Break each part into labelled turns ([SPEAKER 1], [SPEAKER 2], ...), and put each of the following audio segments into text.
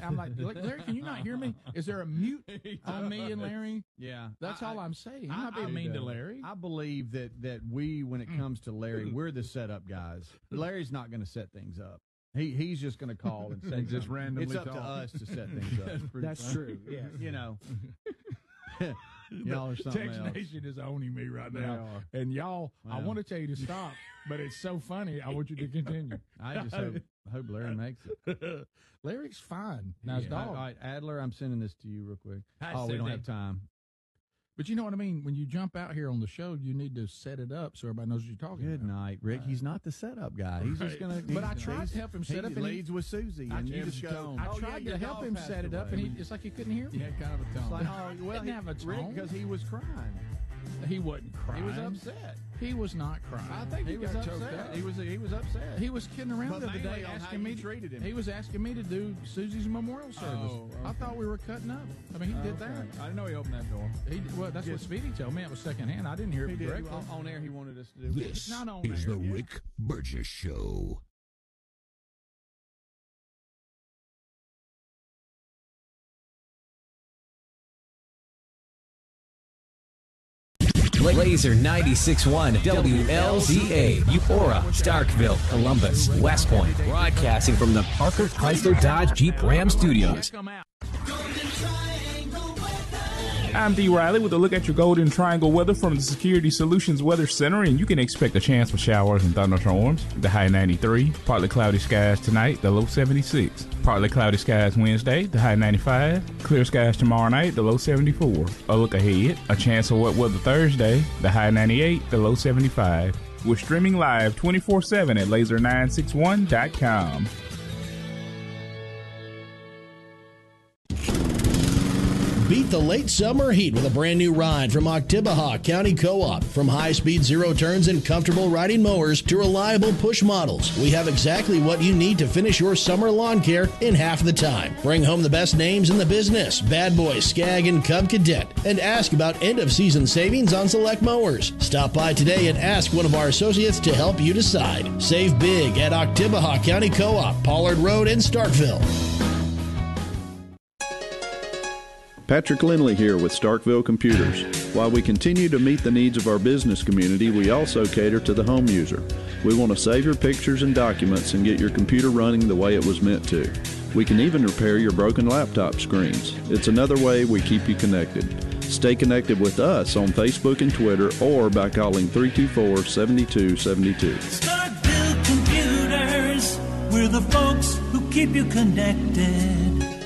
[SPEAKER 1] I'm like, Larry, can you not hear me? Is there a mute on me and Larry?
[SPEAKER 2] Yeah.
[SPEAKER 1] That's all I'm saying. I'm not being mean to Larry.
[SPEAKER 2] I believe that we, when it comes to Larry, we're the setup guys. Larry's not going to set things up. He's just going to call and say
[SPEAKER 3] just randomly.
[SPEAKER 2] It's up to us to set things up.
[SPEAKER 4] That's true. Yeah.
[SPEAKER 2] You know. Y'all are something
[SPEAKER 1] Tex
[SPEAKER 2] else.
[SPEAKER 1] Nation is owning me right now. And y'all, I want to tell you to stop, but it's so funny. I want you to continue.
[SPEAKER 2] I just hope Larry makes it.
[SPEAKER 1] Larry's fine. Now his dog.
[SPEAKER 2] All right, Adler, I'm sending this to you real quick. We don't have time.
[SPEAKER 1] But you know what I mean? When you jump out here on the show, you need to set it up so everybody knows what you're talking about.
[SPEAKER 2] Good night, Rick. He's not the setup guy. He's just going to.
[SPEAKER 1] But I tried to help him set up.
[SPEAKER 2] He leads with Susie. And you just go,
[SPEAKER 1] I tried to help him set it up, and it's like he couldn't hear me.
[SPEAKER 3] He had kind of a tone.
[SPEAKER 2] It's like,
[SPEAKER 1] well, he didn't have a tone.
[SPEAKER 2] because he was crying.
[SPEAKER 1] He wasn't crying.
[SPEAKER 2] He was upset.
[SPEAKER 1] He was not crying.
[SPEAKER 2] I think he was upset. He was upset.
[SPEAKER 1] He was kidding around
[SPEAKER 2] But
[SPEAKER 1] the other day,
[SPEAKER 2] mainly on
[SPEAKER 1] asking
[SPEAKER 2] how
[SPEAKER 1] me
[SPEAKER 2] you treated him.
[SPEAKER 1] He was asking me to do Susie's memorial service.
[SPEAKER 3] Oh, okay.
[SPEAKER 1] I thought we were cutting up. I mean, he did that.
[SPEAKER 3] I didn't know he opened that door.
[SPEAKER 1] Well, that's what Speedy told me. It was secondhand. I didn't hear it directly.
[SPEAKER 2] On air, he wanted us to do it.
[SPEAKER 5] This
[SPEAKER 1] Not on
[SPEAKER 5] is
[SPEAKER 1] air.
[SPEAKER 5] the Rick Burgess Show.
[SPEAKER 6] Laser 96.1 WLZA, Eupora, Starkville, Columbus, West Point, broadcasting from the Parker Chrysler Dodge Jeep Ram Studios.
[SPEAKER 7] I'm D. Riley with a look at your Golden Triangle weather from the Security Solutions Weather Center, and you can expect a chance for showers and thunderstorms. The high 93, partly cloudy skies tonight, the low 76. Partly cloudy skies Wednesday, the high 95. Clear skies tomorrow night, the low 74. A look ahead, a chance of wet weather Thursday, the high 98, the low 75. We're streaming live 24/7 at laser961.com.
[SPEAKER 8] Beat the late summer heat with a brand new ride from Oktibbeha County Co-op. From high-speed zero turns and comfortable riding mowers to reliable push models, we have exactly what you need to finish your summer lawn care in half the time. Bring home the best names in the business, Bad Boy, Skag, and Cub Cadet, and ask about end-of-season savings on select mowers. Stop by today and ask one of our associates to help you decide. Save big at Oktibbeha County Co-op, Pollard Road in Starkville.
[SPEAKER 9] Patrick Lindley here with Starkville Computers. While we continue to meet the needs of our business community, we also cater to the home user. We want to save your pictures and documents and get your computer running the way it was meant to. We can even repair your broken laptop screens. It's another way we keep you connected. Stay connected with us on Facebook and Twitter or by calling 324-7272.
[SPEAKER 10] Starkville Computers, we're the folks who keep you connected.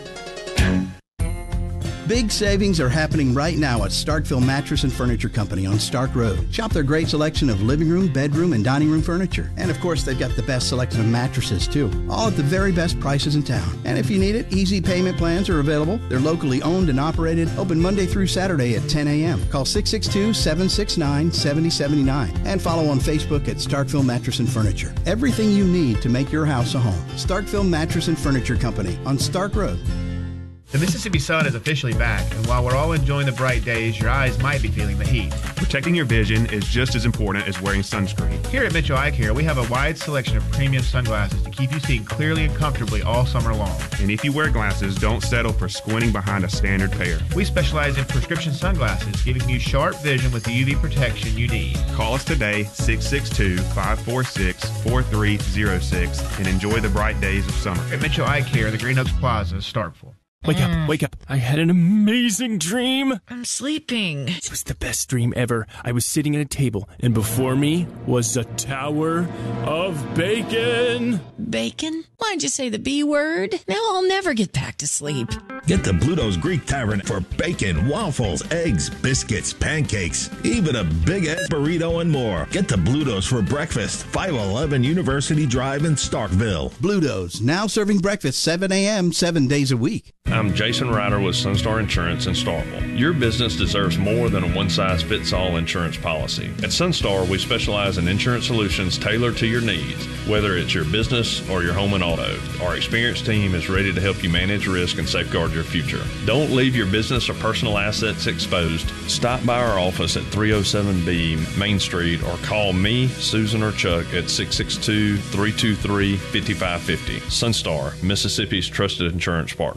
[SPEAKER 11] Big savings are happening right now at Starkville Mattress and Furniture Company on Stark Road. Shop their great selection of living room, bedroom, and dining room furniture. And of course, they've got the best selection of mattresses too. All at the very best prices in town. And if you need it, easy payment plans are available. They're locally owned and operated, open Monday through Saturday at 10 a.m. Call 662-769-7079 and follow on Facebook at Starkville Mattress and Furniture. Everything you need to make your house a home. Starkville Mattress and Furniture Company on Stark Road.
[SPEAKER 12] The Mississippi sun is officially back, and while we're all enjoying the bright days, your eyes might be feeling the heat.
[SPEAKER 13] Protecting your vision is just as important as wearing sunscreen.
[SPEAKER 12] Here at Mitchell Eye Care, we have a wide selection of premium sunglasses to keep you seeing clearly and comfortably all summer long.
[SPEAKER 13] And if you wear glasses, don't settle for squinting behind a standard pair.
[SPEAKER 12] We specialize in prescription sunglasses, giving you sharp vision with the UV protection you need.
[SPEAKER 13] Call us today, 662-546-4306, and enjoy the bright days of summer.
[SPEAKER 12] At Mitchell Eye Care, the Green Oaks Plaza, Starkville.
[SPEAKER 14] Wake up, wake up. I had an amazing dream.
[SPEAKER 15] I'm sleeping.
[SPEAKER 14] It was the best dream ever. I was sitting at a table, and before me was a tower of bacon.
[SPEAKER 15] Bacon? Why'd you say the B word? Now I'll never get back to sleep.
[SPEAKER 16] Get to Bluto's Greek Tavern for bacon, waffles, eggs, biscuits, pancakes, even a big-ass burrito and more. Get to Bluto's for breakfast. 511 University Drive in Starkville.
[SPEAKER 11] Bluto's, now serving breakfast 7 a.m., 7 days a week.
[SPEAKER 17] I'm Jason Ryder with Sunstar Insurance in Starkville. Your business deserves more than a one-size-fits-all insurance policy. At Sunstar, we specialize in insurance solutions tailored to your needs, whether it's your business or your home and auto. Our experienced team is ready to help you manage risk and safeguard your future. Don't leave your business or personal assets exposed. Stop by our office at 307B Main Street or call me, Susan, or Chuck at 662-323-5550. Sunstar, Mississippi's trusted insurance partner.